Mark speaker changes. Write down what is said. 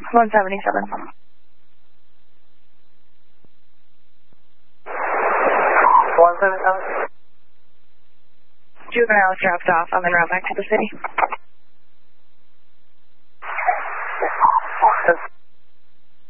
Speaker 1: 177. Juvenile dropped off on the route back to the city.